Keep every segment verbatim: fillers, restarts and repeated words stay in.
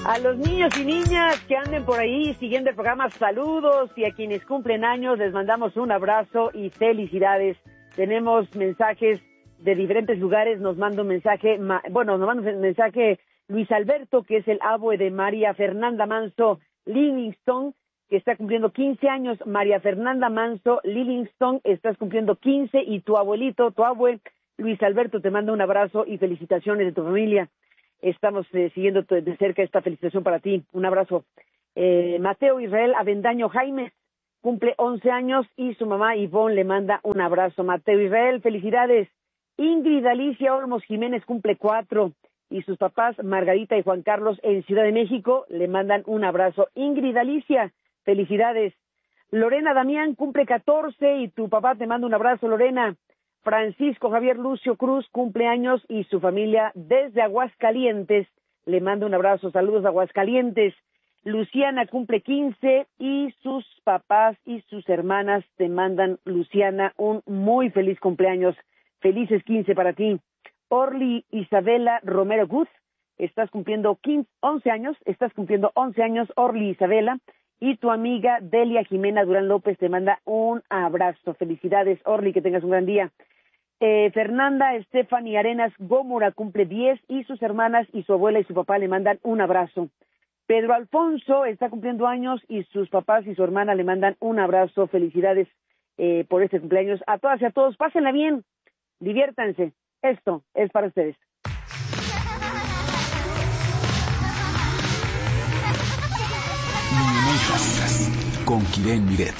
A los niños y niñas que anden por ahí siguiendo el programa, saludos, y a quienes cumplen años les mandamos un abrazo y felicidades. Tenemos mensajes de diferentes lugares, nos manda un mensaje, bueno, nos manda un mensaje Luis Alberto, que es el abue de María Fernanda Manso Livingston, que está cumpliendo quince años. María Fernanda Manso Livingston, estás cumpliendo quince, y tu abuelito, tu abue, Luis Alberto, te manda un abrazo y felicitaciones de tu familia. Estamos eh, siguiendo de cerca esta felicitación para ti. Un abrazo. Eh, Mateo Israel Avendaño Jaime cumple once años y su mamá Ivonne le manda un abrazo. Mateo Israel, felicidades. Ingrid Alicia Olmos Jiménez cumple cuatro y sus papás Margarita y Juan Carlos en Ciudad de México le mandan un abrazo. Ingrid Alicia, felicidades. Lorena Damián cumple catorce y tu papá te manda un abrazo, Lorena. Francisco Javier Lucio Cruz cumple años y su familia desde Aguascalientes le manda un abrazo. Saludos a Aguascalientes. Luciana cumple quince y sus papás y sus hermanas te mandan, Luciana, un muy feliz cumpleaños. Felices quince para ti. Orly Isabela Romero Guz, estás cumpliendo quince, once años, estás cumpliendo once años, Orly Isabela, y tu amiga Delia Jimena Durán López te manda un abrazo. Felicidades, Orly, que tengas un gran día. Eh, Fernanda Stephanie Arenas Gómora cumple diez y sus hermanas y su abuela y su papá le mandan un abrazo. Pedro Alfonso está cumpliendo años y sus papás y su hermana le mandan un abrazo. Felicidades eh, por este cumpleaños. A todas y a todos, pásenla bien, diviértanse. Esto es para ustedes. Niñejas con Kiren Miret.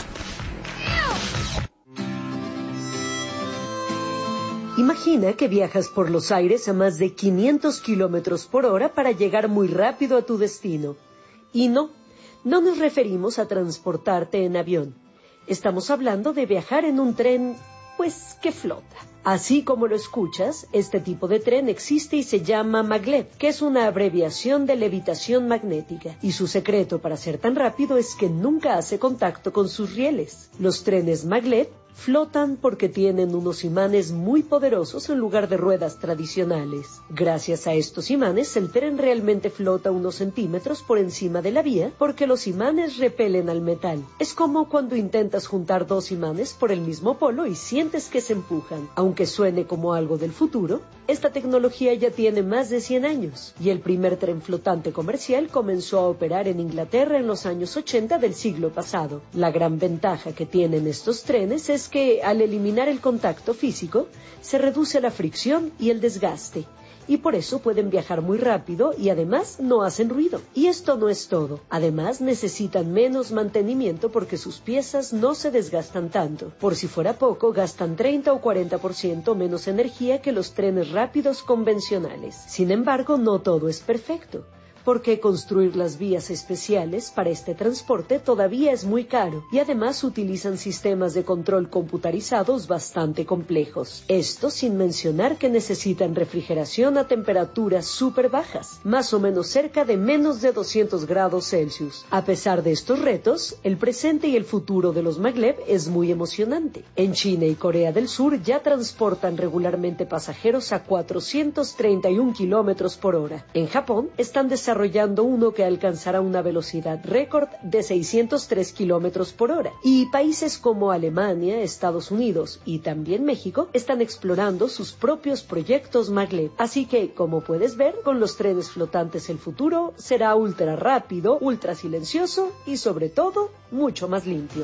Imagina que viajas por los aires a más de quinientos kilómetros por hora para llegar muy rápido a tu destino. Y no, no nos referimos a transportarte en avión. Estamos hablando de viajar en un tren, pues, que flota. Así como lo escuchas, este tipo de tren existe y se llama maglev, que es una abreviación de levitación magnética, y su secreto para ser tan rápido es que nunca hace contacto con sus rieles. Los trenes maglev flotan porque tienen unos imanes muy poderosos en lugar de ruedas tradicionales. Gracias a estos imanes, el tren realmente flota unos centímetros por encima de la vía porque los imanes repelen al metal. Es como cuando intentas juntar dos imanes por el mismo polo y sientes que se empujan. Aunque suene como algo del futuro, esta tecnología ya tiene más de cien años y el primer tren flotante comercial comenzó a operar en Inglaterra en los años ochenta del siglo pasado. La gran ventaja que tienen estos trenes es que al eliminar el contacto físico se reduce la fricción y el desgaste, y por eso pueden viajar muy rápido y además no hacen ruido. Y esto no es todo. Además necesitan menos mantenimiento porque sus piezas no se desgastan tanto. Por si fuera poco, gastan treinta o cuarenta por ciento menos energía que los trenes rápidos convencionales. Sin embargo, no todo es perfecto, porque construir las vías especiales para este transporte todavía es muy caro y además utilizan sistemas de control computarizados bastante complejos. Esto sin mencionar que necesitan refrigeración a temperaturas súper bajas, más o menos cerca de menos de doscientos grados Celsius. A pesar de estos retos, el presente y el futuro de los maglev es muy emocionante. En China y Corea del Sur ya transportan regularmente pasajeros a cuatrocientos treinta y un kilómetros por hora. En Japón están desarrollando desarrollando uno que alcanzará una velocidad récord de seiscientos tres kilómetros por hora. Y países como Alemania, Estados Unidos y también México están explorando sus propios proyectos maglev. Así que, como puedes ver, con los trenes flotantes el futuro será ultra rápido, ultra silencioso y sobre todo, mucho más limpio.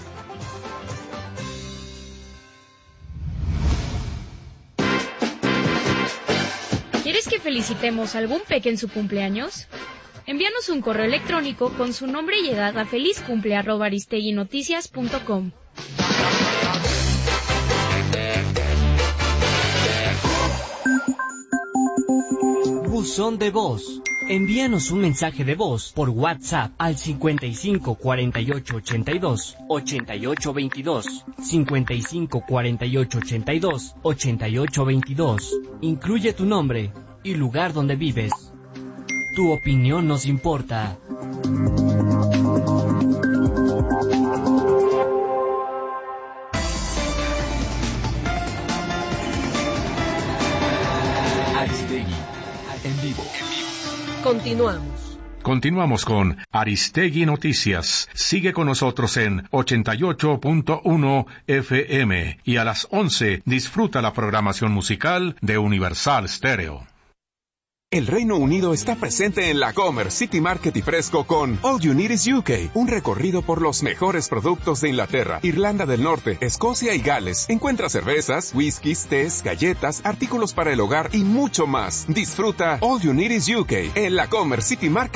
¿Quieres que felicitemos a algún peque en su cumpleaños? Envíanos un correo electrónico con su nombre y edad a felizcumple arroba aristeguinoticias punto com. Buzón de voz. Envíanos un mensaje de voz por WhatsApp al cincuenta y cinco cuarenta y ocho ochenta y dos ochenta y ocho veintidós, cincuenta y cinco cuarenta y ocho ochenta y dos ochenta y ocho veintidós. Incluye tu nombre y lugar donde vives. Tu opinión nos importa. Aristegui, en vivo. Continuamos. Continuamos con Aristegui Noticias. Sigue con nosotros en ochenta y ocho punto uno F M y a las once disfruta la programación musical de Universal Stereo. El Reino Unido está presente en la Comer City Market y Fresco con All You Need Is U K, un recorrido por los mejores productos de Inglaterra, Irlanda del Norte, Escocia y Gales. Encuentra cervezas, whiskies, tés, galletas, artículos para el hogar y mucho más. Disfruta All You Need Is U K en la Comer City Market